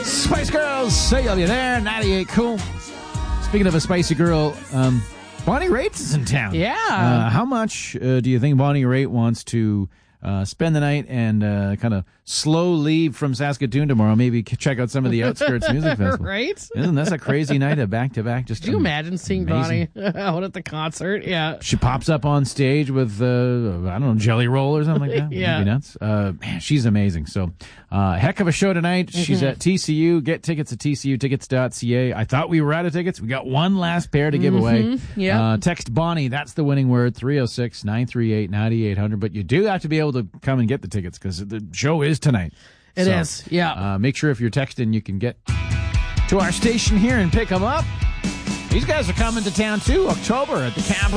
Spice Girls, say you there, 98 cool. Speaking of a spicy girl, Bonnie Raitt is in town. Yeah. How much do you think Bonnie Raitt wants to spend the night and kind of slow leave from Saskatoon tomorrow? Maybe check out some of the Outskirts Music Festival. Right? Isn't that a crazy night of back-to-back? Just Could you imagine seeing Bonnie out at the concert? Yeah. She pops up on stage with, I don't know, Jelly Roll or something like that. Yeah. That'd be nuts. Man, she's amazing. So, heck of a show tonight. She's at TCU. Get tickets at tcutickets.ca. I thought we were out of tickets. We got one last pair to give away. Yeah. Text Bonnie. That's the winning word, 306-938-9800. But you do have to be able to come and get the tickets because the show is tonight. It is, yeah. Make sure if you're texting, you can get to our station here and pick them up. These guys are coming to town, too, October at the Camp